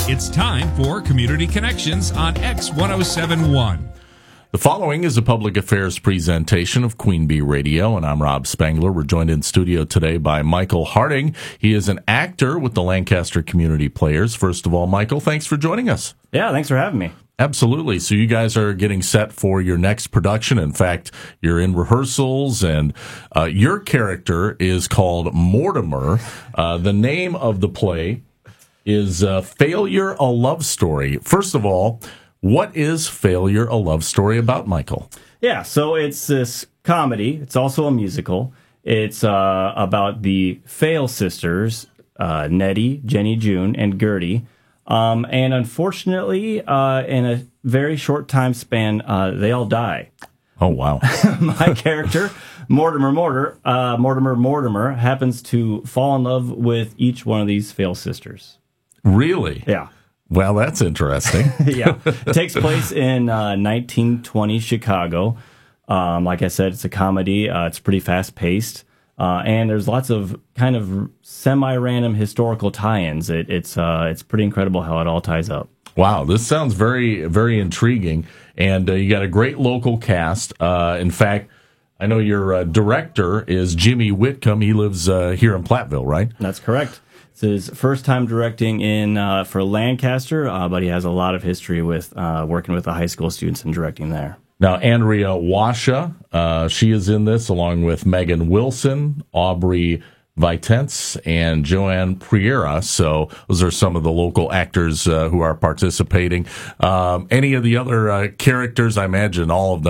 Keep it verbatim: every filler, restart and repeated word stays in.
It's time for Community Connections on X ten seventy-one. The following is a public affairs presentation of Queen Bee Radio, and I'm Rob Spangler. We're joined in studio today by Michael Harding. He is an actor with the Lancaster Community Players. First of all, Michael, thanks for joining us. Yeah, thanks for having me. Absolutely. So you guys are getting set for your next production. In fact, you're in rehearsals, and uh, your character is called Mortimer. Uh, the name of the play is uh, Failure, a Love Story. First of all, what is Failure, a Love Story about, Michael? Yeah, so it's this comedy. It's also a musical. It's uh, about the Fail sisters, uh, Nettie, Jenny June, and Gertie. Um, and unfortunately, uh, in a very short time span, uh, they all die. Oh, wow. My character, Mortimer Mortar, uh, Mortimer Mortimer, happens to fall in love with each one of these Fail sisters. Really? Yeah. Well, that's interesting. Yeah. It takes place in uh, nineteen twenty Chicago. Um, like I said, it's a comedy. Uh, it's pretty fast-paced. Uh, and there's lots of kind of semi-random historical tie-ins. It, it's uh, it's pretty incredible how it all ties up. Wow, this sounds very, very intriguing. And uh, you got a great local cast. Uh, in fact, I know your uh, director is Jimmy Whitcomb. He lives uh, here in Platteville, right? That's correct. It's his first time directing in uh, for Lancaster, uh, but he has a lot of history with uh, working with the high school students and directing there. Now, Andrea Washa, uh, she is in this, along with Megan Wilson, Aubrey Vitence, and Joanne Priera. So those are some of the local actors uh, who are participating. Um, any of the other uh, characters, I imagine all of them